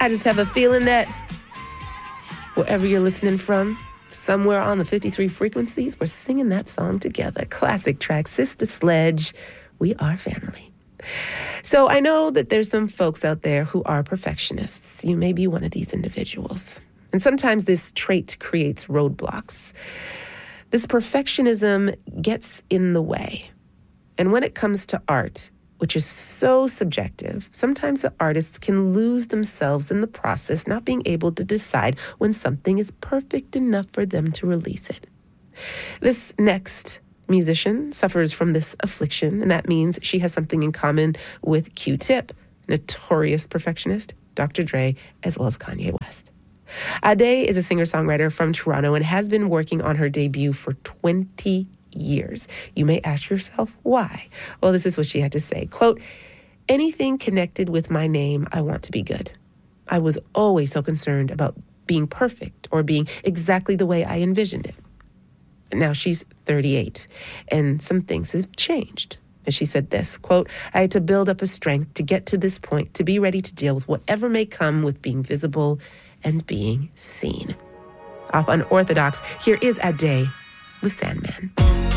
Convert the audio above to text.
I just have a feeling that wherever you're listening from, somewhere on the 53 frequencies, we're singing that song together. Classic track, Sister Sledge, We Are Family. So I know that there's some folks out there who are perfectionists. You may be one of these individuals. And sometimes this trait creates roadblocks. This perfectionism gets in the way. And when it comes to art, which is so subjective, sometimes the artists can lose themselves in the process, not being able to decide when something is perfect enough for them to release it. This next musician suffers from this affliction, and that means she has something in common with Q-Tip, notorious perfectionist, Dr. Dre, as well as Kanye West. Ade is a singer-songwriter from Toronto and has been working on her debut for 20 years. You may ask yourself why. Well, this is what she had to say. Quote, anything connected with my name, I want to be good. I was always so concerned about being perfect or being exactly the way I envisioned it. Now she's 38 and some things have changed. And she said this, quote, I had to build up a strength to get to this point, to be ready to deal with whatever may come with being visible and being seen. Off Unorthodox, here is Ade with Sandman.